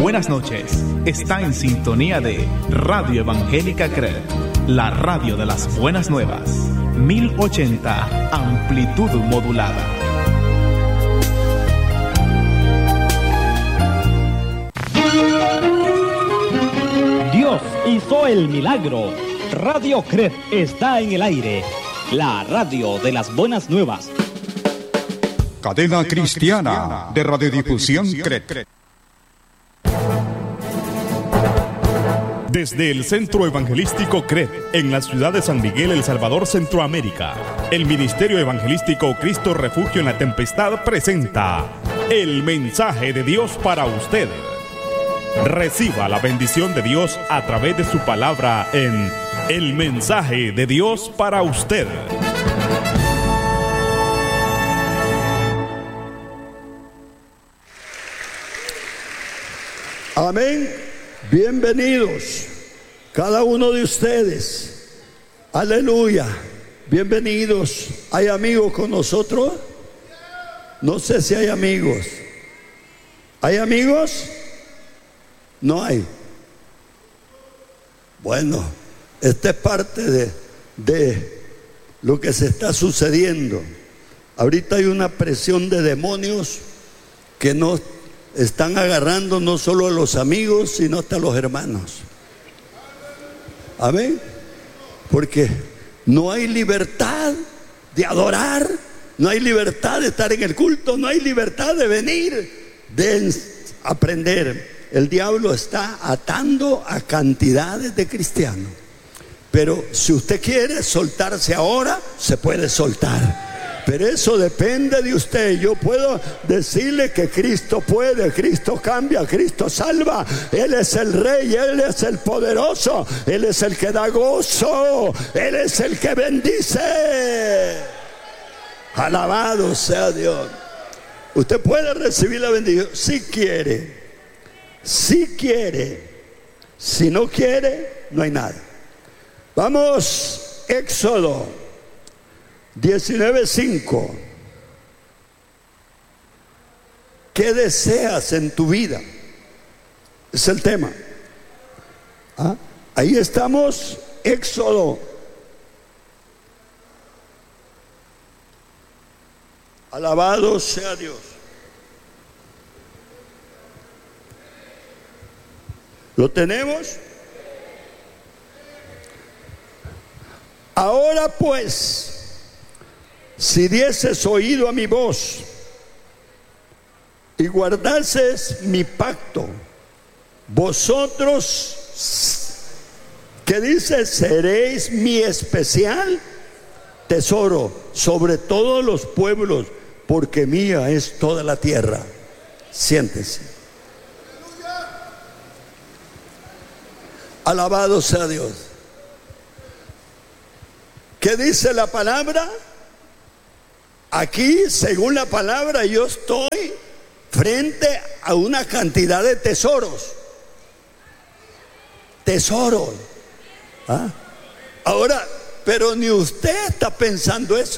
buenas noches. Está en sintonía de Radio Evangélica CRED, la radio de las buenas nuevas. 1080 amplitud modulada. Dios hizo el milagro. Radio CRED está en el aire. La radio de las buenas nuevas. Cadena cristiana de radiodifusión CRED. Desde el Centro Evangelístico CRED, en la ciudad de San Miguel, El Salvador, Centroamérica, el Ministerio Evangelístico Cristo Refugio en la Tempestad presenta el mensaje de Dios para usted. Reciba la bendición de Dios a través de su palabra en el mensaje de Dios para usted. Amén. Bienvenidos cada uno de ustedes. Aleluya. Bienvenidos. ¿Hay amigos con nosotros? No sé si hay amigos. ¿Hay amigos? No hay. Bueno, esta es parte de lo que se está sucediendo. Ahorita hay una presión de demonios que nos están agarrando no solo a los amigos, sino hasta a los hermanos. Amén. Porque no hay libertad de adorar, no hay libertad de estar en el culto, no hay libertad de venir, de aprender. El diablo está atando a cantidades de cristianos. Pero si usted quiere soltarse ahora, se puede soltar. Pero eso depende de usted. Yo puedo decirle que Cristo puede, Cristo cambia, Cristo salva. Él es el Rey, Él es el poderoso, Él es el que da gozo, Él es el que bendice. Alabado sea Dios. Usted puede recibir la bendición si quiere. Si quiere. Si no quiere, no hay nada. Vamos, Éxodo 19:5. ¿Qué deseas en tu vida? Es el tema. Ahí estamos, Éxodo. Alabado sea Dios. ¿Lo tenemos? Ahora pues, si dieses oído a mi voz y guardases mi pacto, vosotros, ¿qué dice? Seréis mi especial tesoro sobre todos los pueblos, porque mía es toda la tierra. Siéntese. Alabado sea Dios. ¿Qué dice la palabra? Aquí, según la palabra, yo estoy frente a una cantidad de tesoros. Tesoros. Ahora, pero ni usted está pensando eso.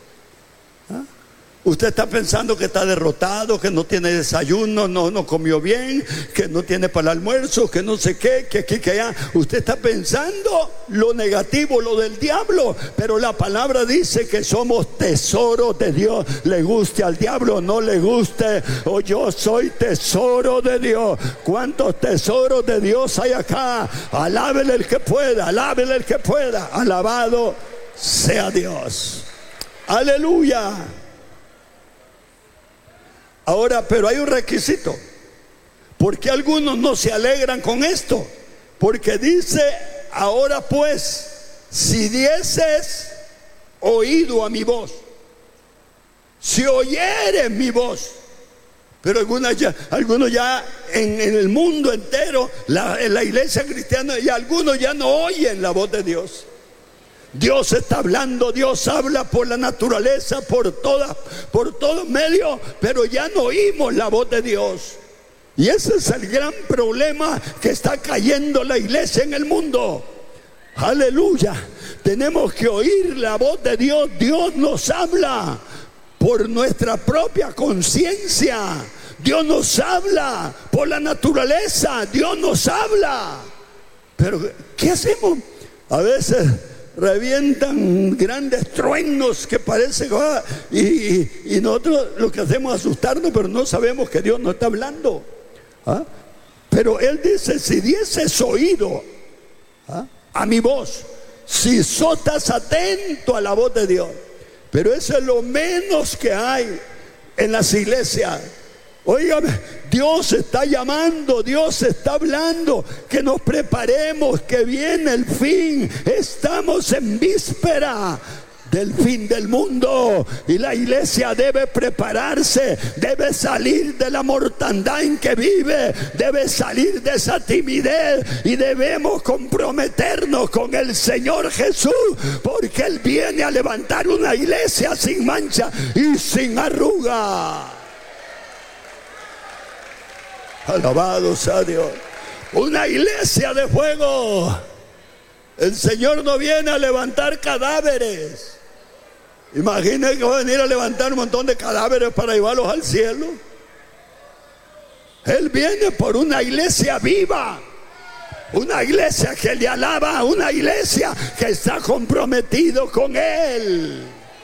Usted está pensando que está derrotado, que no tiene desayuno, no comió bien, que no tiene para el almuerzo, que no sé qué, que aquí, que allá. Usted está pensando lo negativo, lo del diablo. Pero la palabra dice que somos tesoros de Dios. Le guste al diablo, no le guste. O yo soy tesoro de Dios. ¿Cuántos tesoros de Dios hay acá? Alábele el que pueda, alábele el que pueda. Alabado sea Dios. Aleluya. Ahora, pero hay un requisito. ¿Por qué algunos no se alegran con esto? Porque dice, ahora pues, si dieses oído a mi voz, si oyeres mi voz. Pero algunos ya en el mundo entero, en la iglesia cristiana, y algunos ya no oyen la voz de Dios. Dios está hablando, Dios habla por la naturaleza, por todo medio, pero ya no oímos la voz de Dios. Y ese es el gran problema que está cayendo la iglesia en el mundo. Aleluya. Tenemos que oír la voz de Dios. Dios nos habla por nuestra propia conciencia. Dios nos habla por por la naturaleza. Dios nos habla. Pero ¿qué hacemos? A veces revientan grandes truenos que parece que y nosotros lo que hacemos es asustarnos, pero no sabemos que Dios nos está hablando. Pero Él dice: si dieses oído a mi voz, si estás atento a la voz de Dios. Pero eso es lo menos que hay en las iglesias. Óigame, Dios está llamando, Dios está hablando, que nos preparemos, que viene el fin. Estamos en víspera del fin del mundo y la iglesia debe prepararse, debe salir de la mortandad en que vive, debe salir de esa timidez y debemos comprometernos con el Señor Jesús, porque Él viene a levantar una iglesia sin mancha y sin arruga. Alabado sea Dios. Una iglesia de fuego. El Señor no viene a levantar cadáveres. Imaginen que va a venir a levantar un montón de cadáveres para llevarlos al cielo. Él viene por una iglesia viva, una iglesia que le alaba, una iglesia que está comprometido con Él.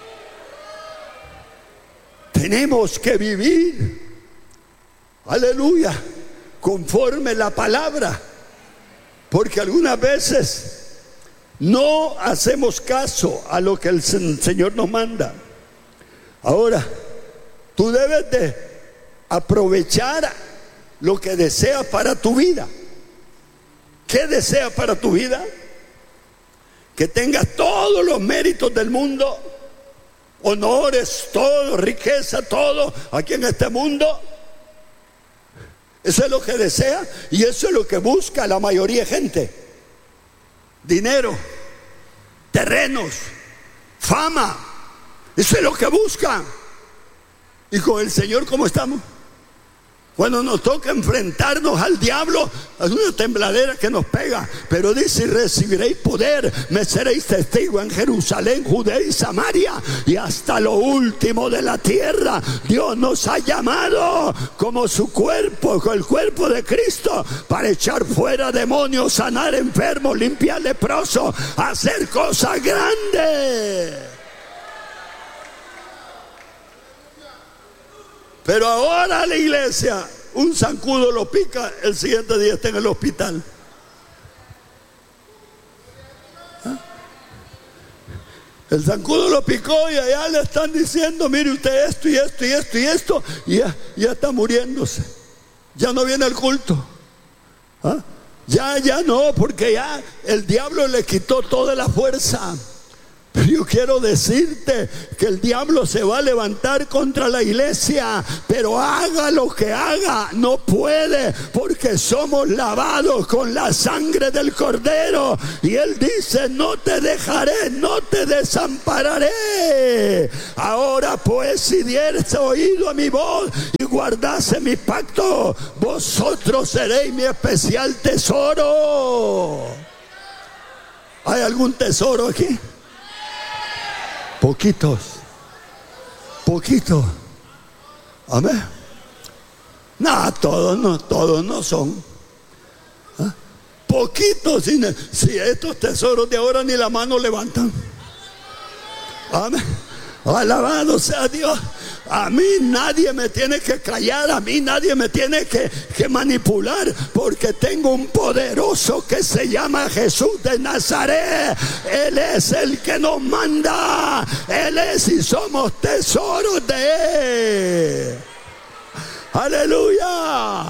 Tenemos que vivir, aleluya, conforme la palabra, porque algunas veces no hacemos caso a lo que el Señor nos manda. Ahora, tú debes de aprovechar lo que deseas para tu vida. ¿Qué deseas para tu vida? Que tengas todos los méritos del mundo, honores, todo, riqueza, todo aquí en este mundo. Eso es lo que desea y eso es lo que busca la mayoría de gente. Dinero, terrenos, fama, eso es lo que buscan. Y con el Señor, ¿cómo estamos? Cuando nos toca enfrentarnos al diablo, es una tembladera que nos pega. Pero dice: recibiréis poder, me seréis testigo en Jerusalén, Judea y Samaria, y hasta lo último de la tierra. Dios nos ha llamado como su cuerpo, con el cuerpo de Cristo, para echar fuera demonios, sanar enfermos, limpiar leprosos, hacer cosas grandes. Pero ahora la iglesia, un zancudo lo pica, el siguiente día está en el hospital. El zancudo lo picó y allá le están diciendo: mire usted esto y esto y esto y esto, y ya está muriéndose. Ya no viene al culto. Ya no, porque ya el diablo le quitó toda la fuerza. Pero yo quiero decirte que el diablo se va a levantar contra la iglesia, pero haga lo que haga, no puede, porque somos lavados con la sangre del Cordero. Y Él dice: no te dejaré, no te desampararé. Ahora pues, si dieres oído a mi voz y guardase mi pacto, vosotros seréis mi especial tesoro. ¿Hay algún tesoro aquí? Poquitos. Amén. No, todos no son. Poquitos. Si estos tesoros de ahora ni la mano levantan. Amén. Alabado sea Dios. A mí nadie me tiene que callar, a mí nadie me tiene que manipular, porque tengo un poderoso que se llama Jesús de Nazaret. Él es el que nos manda, Él es y somos tesoros de Él. Aleluya.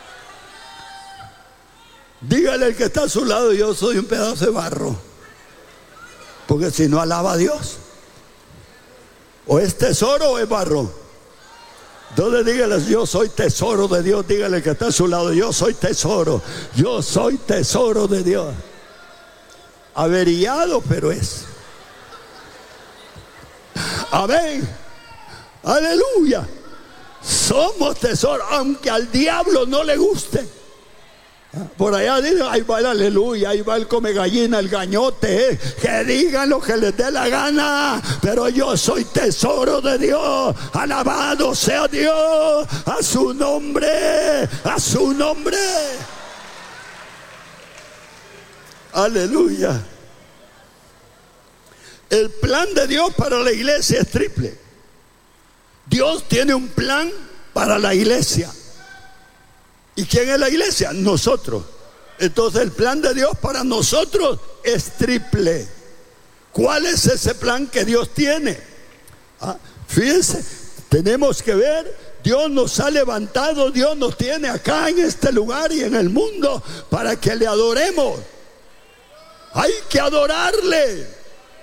Dígale al que está a su lado: yo soy un pedazo de barro. Porque si no alaba a Dios, o es tesoro o es barro. Entonces dígale: yo soy tesoro de Dios. Dígale que está a su lado: yo soy tesoro de Dios. Averiado, pero es. Amén. Aleluya. Somos tesoro, aunque al diablo no le guste. Por allá dicen, ahí va el aleluya, ahí va el come gallina, el gañote, que digan lo que les dé la gana, pero yo soy tesoro de Dios. Alabado sea Dios, a su nombre, a su nombre. Aleluya. El plan de Dios para la iglesia es triple. Dios tiene un plan para la iglesia. ¿Y quién es la iglesia? Nosotros. Entonces el plan de Dios para nosotros es triple. ¿Cuál es ese plan que Dios tiene? Fíjense, tenemos que ver, Dios nos ha levantado, Dios nos tiene acá en este lugar y en el mundo para que le adoremos. Hay que adorarle.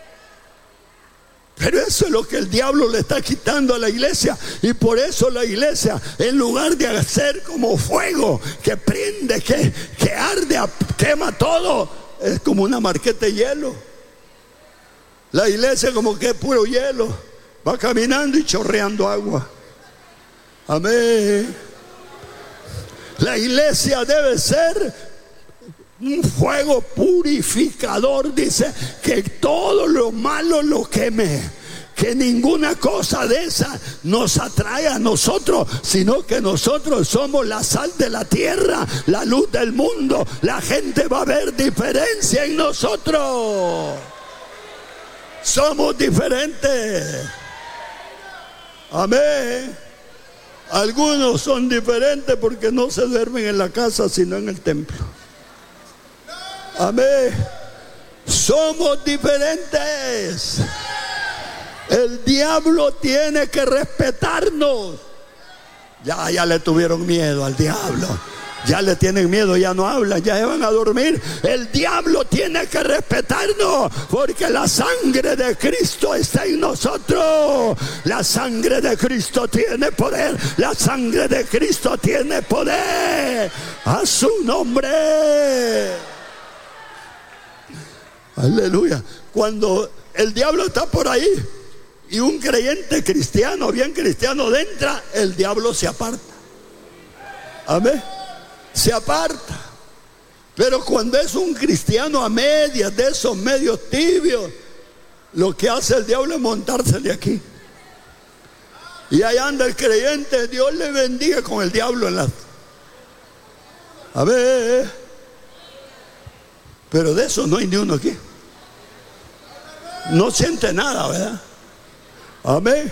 Pero eso es lo que el diablo le está quitando a la iglesia. Y por eso la iglesia, en lugar de hacer como fuego que prende, que arde, quema todo, es como una marqueta de hielo. La iglesia como que es puro hielo, va caminando y chorreando agua. Amén. La iglesia debe ser un fuego purificador, dice, que todo lo malo lo queme, que ninguna cosa de esa nos atrae a nosotros, sino que nosotros somos la sal de la tierra, la luz del mundo. La gente va a ver diferencia en nosotros. Somos diferentes. Amén. Algunos son diferentes porque no se duermen en la casa sino en el templo. Amén. Somos diferentes. El diablo tiene que respetarnos. Ya le tuvieron miedo al diablo. Ya le tienen miedo, ya no hablan, ya se van a dormir. El diablo tiene que respetarnos porque la sangre de Cristo está en nosotros. La sangre de Cristo tiene poder. La sangre de Cristo tiene poder. A su nombre. Aleluya. Cuando el diablo está por ahí y un creyente cristiano, bien cristiano, entra, el diablo se aparta. Amén. Se aparta. Pero cuando es un cristiano a medias, de esos medios tibios, lo que hace el diablo es montársele aquí. Y ahí anda el creyente. Dios le bendiga con el diablo en la... Amén. Pero de eso no hay ni uno aquí. No siente nada, ¿verdad? Amén.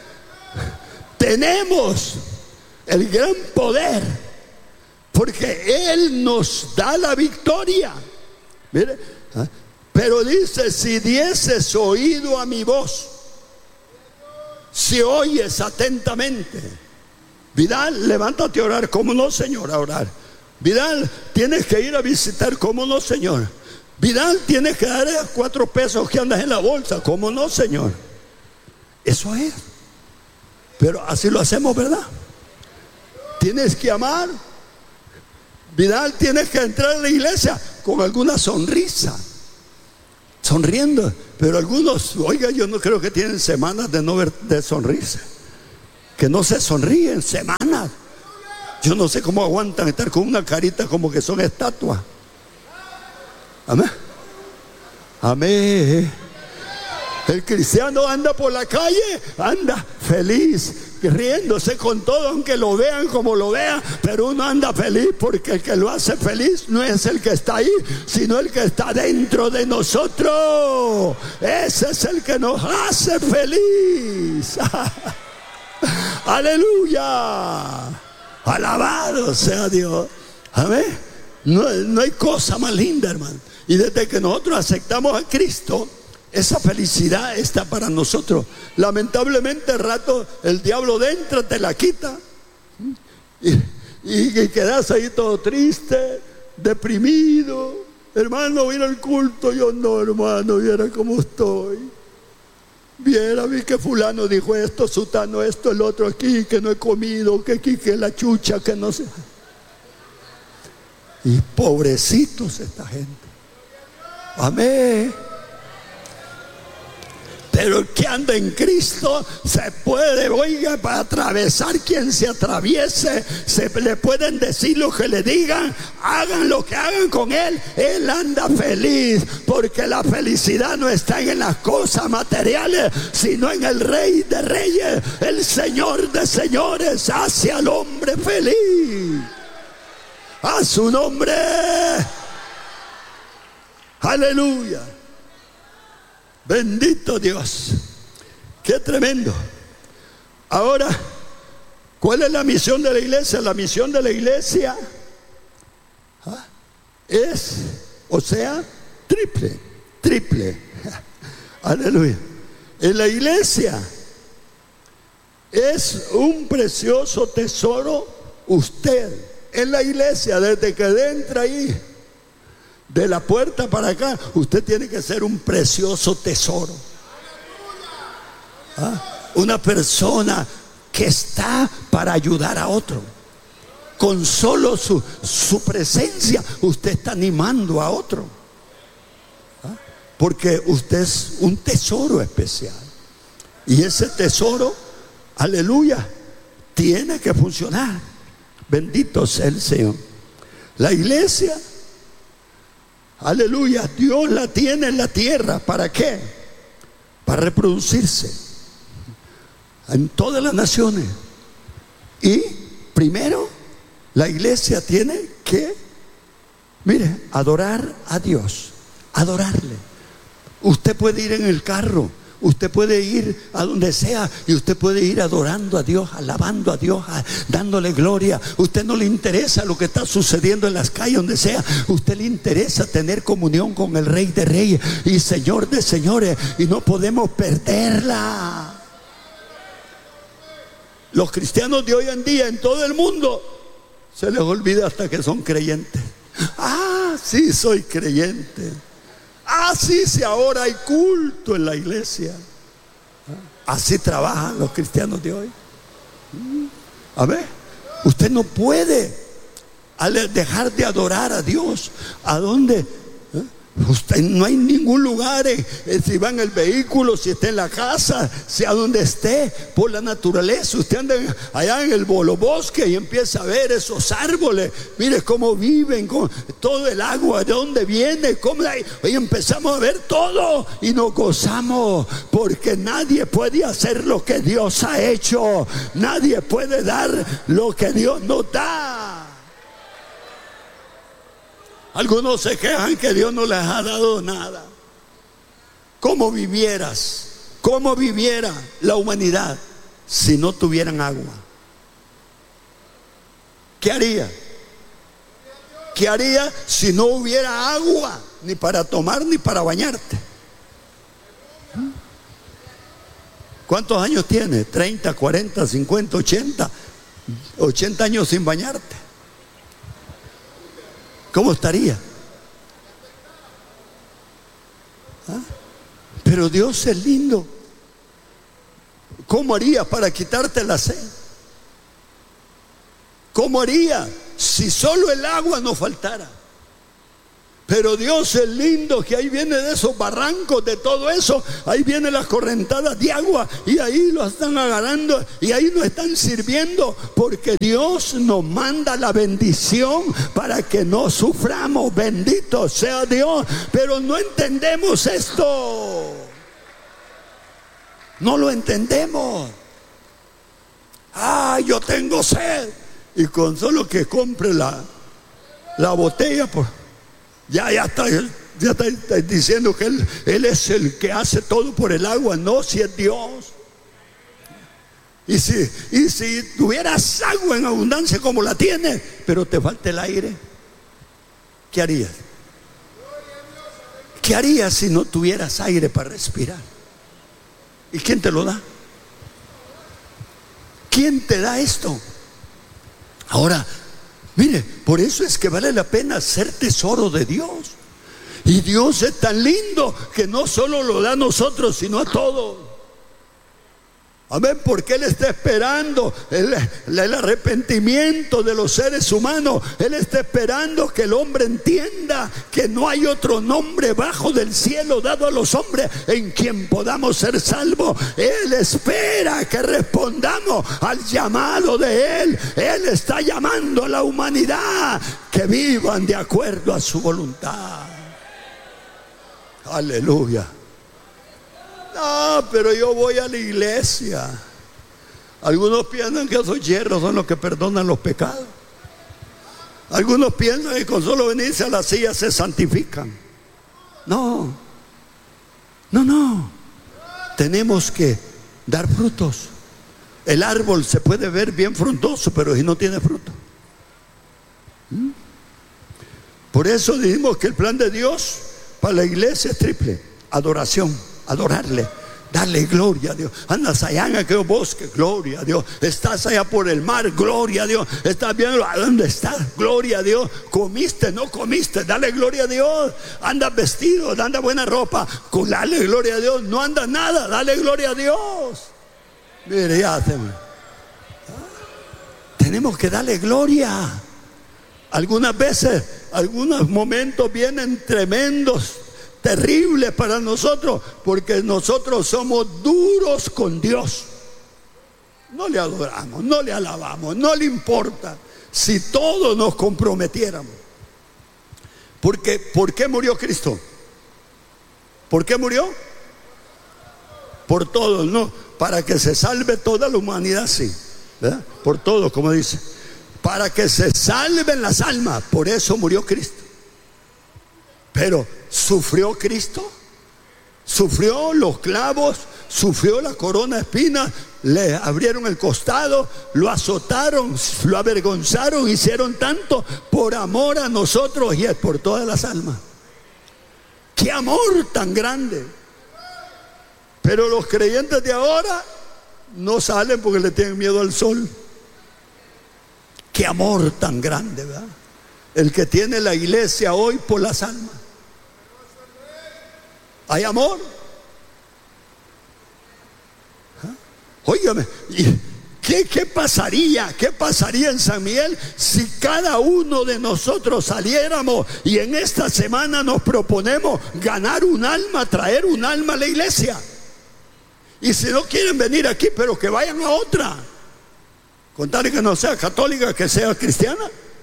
Tenemos el gran poder porque Él nos da la victoria. Mire, pero dice, si dieses oído a mi voz, si oyes atentamente. Vidal, levántate a orar. ¿Cómo no, Señor? A orar. Vidal, tienes que ir a visitar. ¿Cómo no, Señor? Vidal, tienes que dar 4 pesos que andas en la bolsa. ¿Cómo no, Señor? Eso es. Pero así lo hacemos, ¿verdad? Tienes que amar. Vidal, tienes que entrar a la iglesia con alguna sonrisa, sonriendo. Pero algunos, oiga, yo no creo que tienen semanas de no ver, de sonrisa, que no se sonríen, semanas. Yo no sé cómo aguantan estar con una carita como que son estatuas. Amén. Amén. El cristiano anda por la calle, anda feliz, riéndose con todo, aunque lo vean como lo vean, pero uno anda feliz porque el que lo hace feliz no es el que está ahí, sino el que está dentro de nosotros. Ese es el que nos hace feliz. Aleluya. Alabado sea Dios. Amén. No hay cosa más linda, hermano. Y desde que nosotros aceptamos a Cristo, esa felicidad está para nosotros. Lamentablemente al rato el diablo dentro te la quita y quedas ahí todo triste, deprimido. Hermano, viene el culto. Yo no, hermano, viera cómo estoy. Viera, vi que fulano dijo esto, sutano esto, el otro aquí, que no he comido, que aquí, que la chucha, que no sé. Y pobrecitos esta gente. Amén. Pero el que anda en Cristo se puede, oiga, para atravesar quien se atraviese, se le pueden decir lo que le digan, hagan lo que hagan con él anda feliz, porque la felicidad no está en las cosas materiales, sino en el Rey de Reyes, el Señor de Señores, hace al hombre feliz. A su nombre. Aleluya. Bendito Dios. Qué tremendo. Ahora, ¿cuál es la misión de la iglesia? La misión de la iglesia es, o sea, triple. Aleluya. En la iglesia es un precioso tesoro. Usted en la iglesia, desde que entra ahí de la puerta para acá, usted tiene que ser un precioso tesoro. Una persona que está para ayudar a otro. Con solo su presencia usted está animando a otro, porque usted es un tesoro especial. Y ese tesoro, aleluya, tiene que funcionar. Bendito sea el Señor. La iglesia, aleluya, Dios la tiene en la tierra. ¿Para qué? Para reproducirse en todas las naciones. Y primero, la iglesia tiene que, mire, adorar a Dios, adorarle. Usted puede ir en el carro, usted puede ir a donde sea, y usted puede ir adorando a Dios, alabando a Dios, dándole gloria. Usted no le interesa lo que está sucediendo en las calles, donde sea. Usted le interesa tener comunión con el Rey de Reyes y Señor de Señores, y no podemos perderla. Los cristianos de hoy en día en todo el mundo se les olvida hasta que son creyentes. Sí, soy creyente. Sí, ahora hay culto en la iglesia. Así trabajan los cristianos de hoy. A ver, usted no puede dejar de adorar a Dios. ¿A dónde? Usted no hay ningún lugar, si va en el vehículo, si está en la casa, sea donde esté, por la naturaleza. Usted anda allá en el bosque y empieza a ver esos árboles. Mire cómo viven, con todo el agua, de dónde viene, y empezamos a ver todo y nos gozamos, porque nadie puede hacer lo que Dios ha hecho. Nadie puede dar lo que Dios nos da. Algunos se quejan que Dios no les ha dado nada. ¿Cómo viviera la humanidad si no tuvieran agua? ¿Qué haría? ¿Qué haría si no hubiera agua, ni para tomar ni para bañarte? ¿Cuántos años tienes? 30, 40, 50, 80 años sin bañarte. ¿Cómo estaría? Pero Dios es lindo. ¿Cómo haría para quitarte la sed? ¿Cómo haría si solo el agua no faltara? Pero Dios es lindo, que ahí viene de esos barrancos, de todo eso, ahí vienen las correntadas de agua, y ahí lo están agarrando, y ahí nos están sirviendo, porque Dios nos manda la bendición para que no suframos. Bendito sea Dios. Pero no entendemos esto. No lo entendemos. Yo tengo sed, y con solo que compre la botella, pues ya está diciendo que él es el que hace todo por el agua. No, si es Dios. Y si tuvieras agua en abundancia como la tienes, pero te falta el aire, ¿qué harías? ¿Qué harías si no tuvieras aire para respirar? ¿Y quién te lo da? ¿Quién te da esto? Ahora, mire, por eso es que vale la pena ser tesoro de Dios. Y Dios es tan lindo que no solo lo da a nosotros, sino a todos. Amén, porque Él está esperando el arrepentimiento de los seres humanos. Él está esperando que el hombre entienda que no hay otro nombre bajo del cielo dado a los hombres en quien podamos ser salvos. Él espera que respondamos al llamado de Él. Él está llamando a la humanidad que vivan de acuerdo a su voluntad. Aleluya. No, pero yo voy a la iglesia. Algunos piensan que esos hierros son los que perdonan los pecados. Algunos piensan que con solo venirse a la silla se santifican. No. Tenemos que dar frutos. El árbol se puede ver bien frondoso, pero si no tiene fruto. Por eso dijimos que el plan de Dios para la iglesia es triple: adoración, adorarle, darle gloria a Dios. Andas allá en aquel bosque, gloria a Dios. Estás allá por el mar, gloria a Dios. Estás viendo a dónde estás, gloria a Dios. Comiste, no comiste, dale gloria a Dios. Andas vestido, dale buena ropa, dale gloria a Dios. No andas nada, dale gloria a Dios. Mire, ya tenemos que darle gloria. Algunas veces, algunos momentos vienen tremendos, terribles para nosotros, porque nosotros somos duros con Dios. No le adoramos, no le alabamos, no le importa. Si todos nos comprometiéramos. Porque, ¿por qué murió Cristo? ¿Por qué murió? Por todos, no, para que se salve toda la humanidad, sí, ¿verdad? Por todos, como dice, para que se salven las almas. Por eso murió Cristo. Pero ¿sufrió Cristo? Sufrió los clavos, sufrió la corona de espinas, le abrieron el costado, lo azotaron, lo avergonzaron, hicieron tanto por amor a nosotros y es por todas las almas. ¡Qué amor tan grande! Pero los creyentes de ahora no salen porque le tienen miedo al sol. ¡Qué amor tan grande!, ¿verdad? El que tiene la iglesia hoy por las almas. ¿Hay amor? Óigame, ¿qué pasaría? ¿Qué pasaría en San Miguel si cada uno de nosotros saliéramos y en esta semana nos proponemos ganar un alma, traer un alma a la iglesia? Y si no quieren venir aquí, pero que vayan a otra. Contarle que no sea católica, que sea cristiana.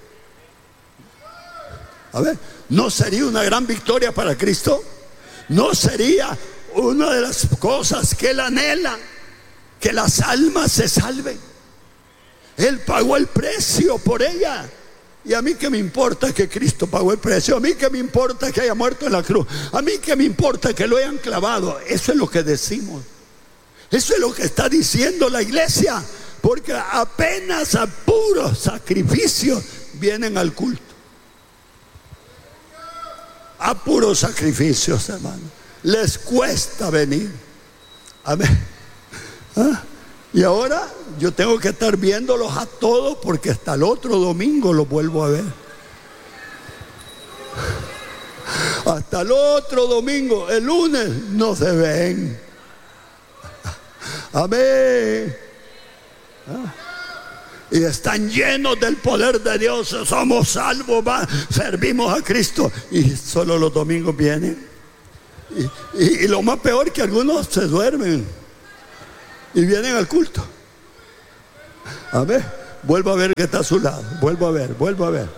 A ver, ¿no sería una gran victoria para Cristo? ¿No sería una de las cosas que Él anhela? Que las almas se salven. Él pagó el precio por ella. Y a mí qué me importa que Cristo pagó el precio. A mí qué me importa que haya muerto en la cruz. A mí qué me importa que lo hayan clavado. Eso es lo que decimos. Eso es lo que está diciendo la iglesia. Porque apenas a puro sacrificio vienen al culto. A puros sacrificios, hermano. Les cuesta venir. Amén. ¿Ah? Y ahora yo tengo que estar viéndolos a todos porque hasta el otro domingo los vuelvo a ver. Hasta el otro domingo. El lunes no se ven. Amén. ¿Ah? Y están llenos del poder de Dios. Somos salvos, servimos a Cristo. Y solo los domingos vienen. Y lo más peor que algunos se duermen y vienen al culto. A ver, vuelvo a ver que está a su lado. Vuelvo a ver.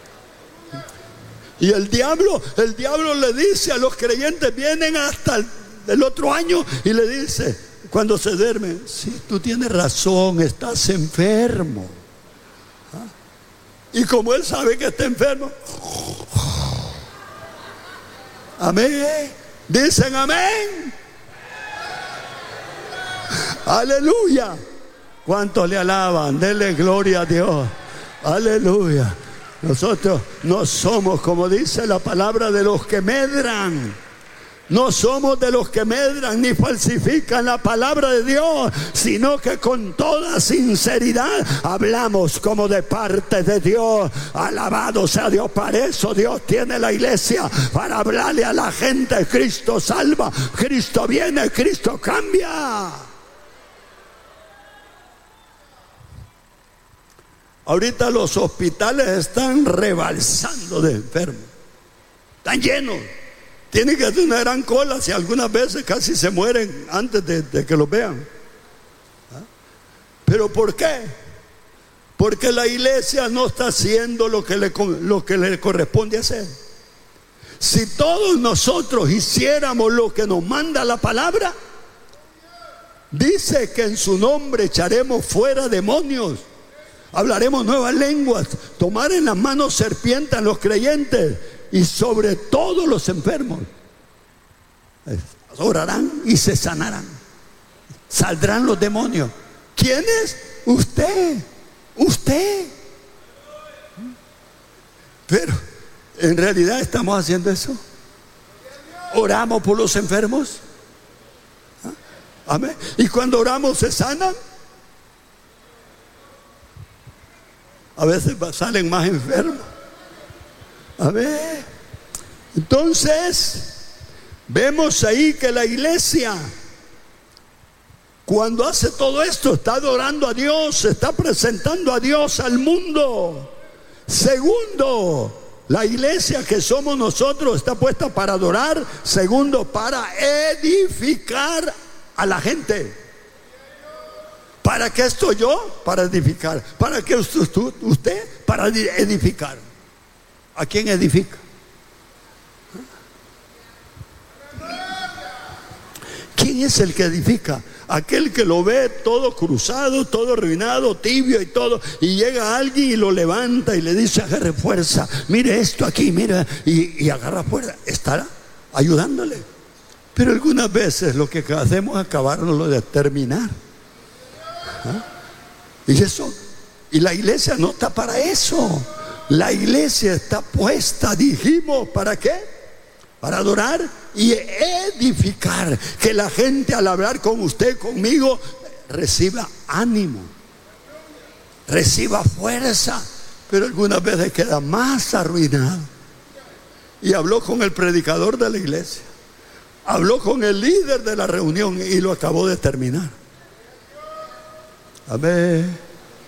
Y el diablo le dice a los creyentes, vienen hasta el otro año y le dice, cuando se duermen, sí, tú tienes razón, estás enfermo. ¿Ah? Y como él sabe que está enfermo, amén, dicen amén. Aleluya. ¿Cuántos le alaban? Denle gloria a Dios. Aleluya. Nosotros no somos, como dice la palabra, de los que medran. No somos de los que medran ni falsifican la palabra de Dios, sino que con toda sinceridad hablamos como de parte de Dios. Alabado sea Dios. Para eso Dios tiene la iglesia, para hablarle a la gente. Cristo salva, Cristo viene, Cristo cambia. Ahorita los hospitales están rebalsando de enfermos. Están llenos. Tienen que hacer una gran cola, si algunas veces casi se mueren antes de que los vean. ¿Pero por qué? Porque la iglesia no está haciendo lo que le corresponde hacer. Si todos nosotros hiciéramos lo que nos manda la palabra, dice que en su nombre echaremos fuera demonios, hablaremos nuevas lenguas, tomar en las manos serpientes a los creyentes y sobre todo los enfermos. Orarán y se sanarán. Saldrán los demonios. ¿Quiénes? Usted. Pero en realidad estamos haciendo eso. Oramos por los enfermos. Amén. Y cuando oramos se sanan. A veces salen más enfermos. Amén. Entonces vemos ahí que la iglesia, cuando hace todo esto, está adorando a Dios, se está presentando a Dios al mundo. Segundo, la iglesia que somos nosotros está puesta para adorar. Segundo, para edificar a la gente. ¿Para qué estoy yo? Para edificar. ¿Para qué usted? Para edificar. ¿A quién edifica? ¿Quién es el que edifica? Aquel que lo ve todo cruzado, todo arruinado, tibio y todo, y llega alguien y lo levanta y le dice: agarre fuerza, mire esto aquí, mira, y agarra fuerza. Estará ayudándole. Pero algunas veces lo que hacemos es acabarnos de terminar. Y la iglesia no está para eso. La iglesia está puesta, dijimos, ¿para qué? Para adorar y edificar. Que la gente, al hablar con usted, conmigo, reciba ánimo, reciba fuerza. Pero algunas veces queda más arruinado. Y habló con el predicador de la iglesia, habló con el líder de la reunión y lo acabó de terminar. Amén.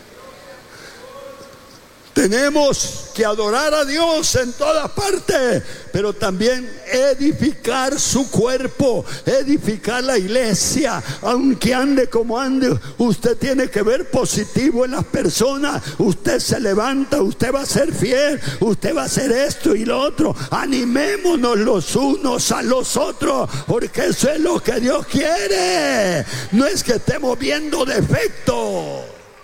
Tenemos que adorar a Dios en todas partes, pero también edificar su cuerpo, edificar la iglesia. Aunque ande como ande, usted tiene que ver positivo en las personas. Usted se levanta, usted va a ser fiel, usted va a hacer esto y lo otro. Animémonos los unos a los otros, porque eso es lo que Dios quiere. No es que estemos viendo defectos.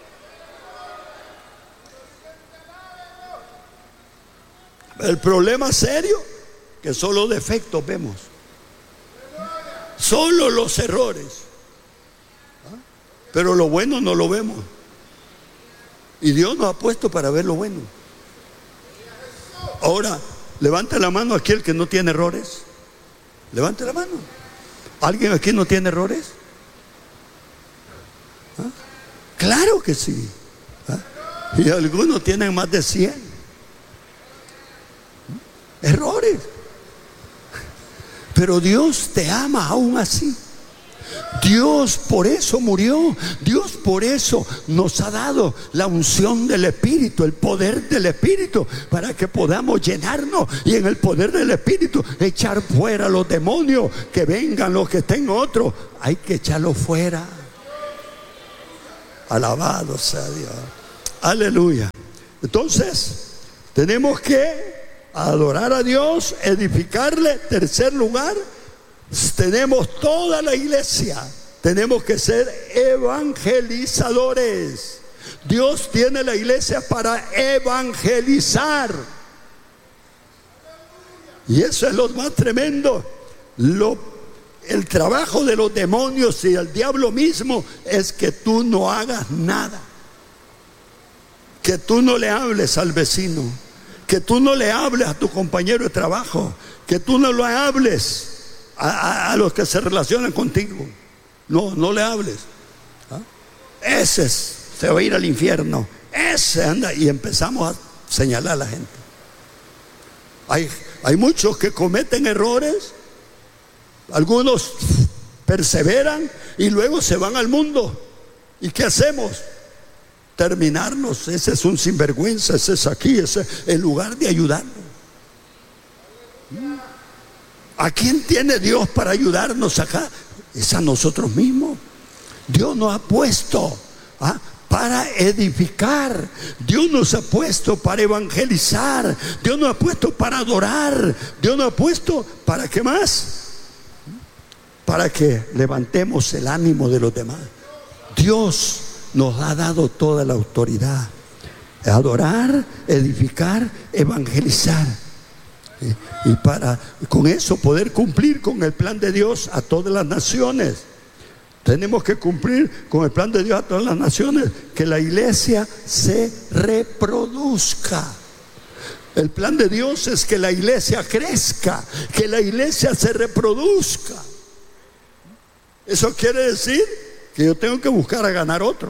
El problema serio, que solo defectos vemos, solo los errores, pero lo bueno no lo vemos. Y Dios nos ha puesto para ver lo bueno. Ahora, levante la mano aquel que no tiene errores. Levante la mano. ¿Alguien aquí no tiene errores? Claro que sí. Y algunos tienen más de 100 errores. Pero Dios te ama aún así. Dios por eso murió. Dios por eso nos ha dado la unción del Espíritu, el poder del Espíritu, para que podamos llenarnos y en el poder del Espíritu echar fuera los demonios. Que vengan los que estén otros, hay que echarlos fuera. Alabado sea Dios. Aleluya. Entonces tenemos que adorar a Dios, edificarle. Tercer lugar, tenemos toda la iglesia, tenemos que ser evangelizadores. Dios tiene la iglesia para evangelizar, y eso es lo más tremendo. El trabajo de los demonios y el diablo mismo es que tú no hagas nada, que tú no le hables al vecino, que tú no le hables a tu compañero de trabajo, que tú no le hables a los que se relacionan contigo. No le hables. Ese se va a ir al infierno, ese anda. Y empezamos a señalar a la gente. Hay muchos que cometen errores, algunos perseveran y luego se van al mundo. ¿Y qué hacemos? terminarnos. Ese es un sinvergüenza, ese es aquí, ese, en lugar de ayudarnos. ¿A quién tiene Dios para ayudarnos acá? Es a nosotros mismos. Dios nos ha puesto para edificar. Dios nos ha puesto para evangelizar. Dios nos ha puesto para adorar. Dios nos ha puesto para ¿qué más? Para que levantemos el ánimo de los demás. Dios nos ha dado toda la autoridad. Adorar, edificar, evangelizar. Y para con eso poder cumplir con el plan de Dios a todas las naciones. Tenemos que cumplir con el plan de Dios a todas las naciones, que la iglesia se reproduzca. El plan de Dios es que la iglesia crezca, que la iglesia se reproduzca. Eso quiere decir que yo tengo que buscar a ganar otro.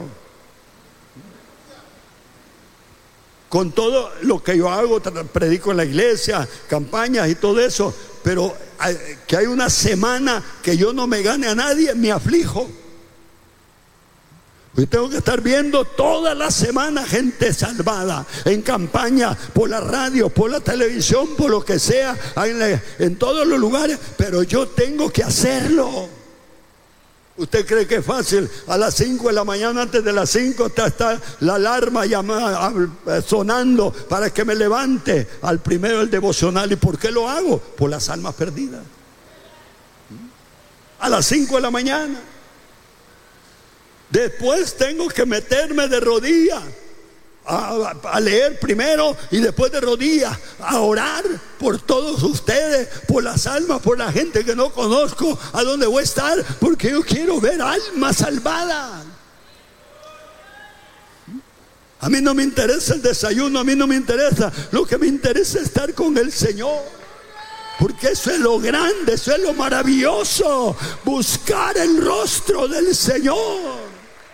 Con todo lo que yo hago, predico en la iglesia, campañas y todo eso, pero que hay una semana que yo no me gane a nadie, me aflijo. Yo tengo que estar viendo toda la semana gente salvada en campaña, por la radio, por la televisión, por lo que sea, en todos los lugares, pero yo tengo que hacerlo. ¿Usted cree que es fácil? A las 5 de la mañana, antes de las 5 está la alarma sonando para que me levante al primero del devocional. ¿Y por qué lo hago? Por las almas perdidas. A las 5 de la mañana. Después tengo que meterme de rodillas a leer primero, y después de rodillas a orar por todos ustedes, por las almas, por la gente que no conozco, a dónde voy a estar, porque yo quiero ver almas salvadas. A mí no me interesa el desayuno, a mí no me interesa, lo que me interesa es estar con el Señor, porque eso es lo grande, eso es lo maravilloso, buscar el rostro del Señor.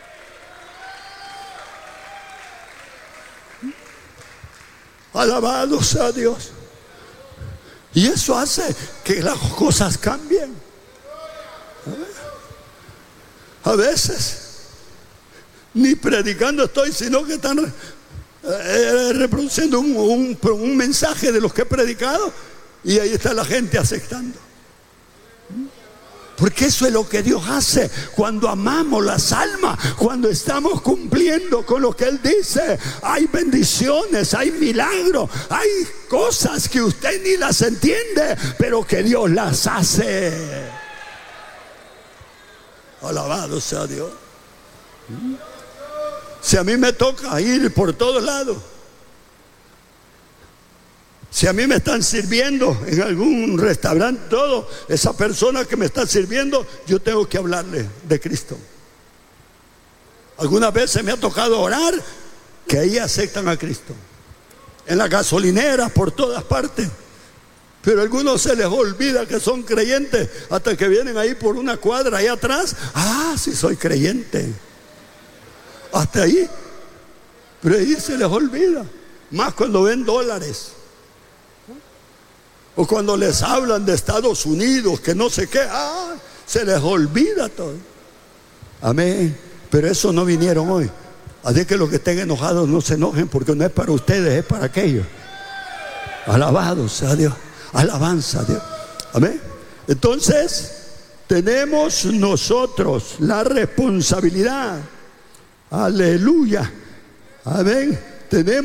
Alabado sea Dios. Y eso hace que las cosas cambien. A veces ni predicando estoy, sino que están reproduciendo un mensaje de los que he predicado, y ahí está la gente aceptando. Porque eso es lo que Dios hace cuando amamos las almas, cuando estamos cumpliendo con lo que Él dice. Hay bendiciones, hay milagros, hay cosas que usted ni las entiende, pero que Dios las hace. Alabado sea Dios. Si a mí me toca ir por todos lados, si a mí me están sirviendo en algún restaurante, todo, esa persona que me está sirviendo, yo tengo que hablarle de Cristo. Algunas veces me ha tocado orar que ahí aceptan a Cristo. En las gasolineras, por todas partes. Pero a algunos se les olvida que son creyentes hasta que vienen ahí por una cuadra ahí atrás. Ah, sí soy creyente. Hasta ahí. Pero ahí se les olvida. Más cuando ven dólares. O cuando les hablan de Estados Unidos, que no sé qué, se les olvida todo. Amén. Pero eso no vinieron hoy. Así que los que estén enojados no se enojen, porque no es para ustedes, es para aquellos. Alabado sea Dios. Alabanza a Dios. Amén. Entonces, tenemos nosotros la responsabilidad. Aleluya. Amén. Tenemos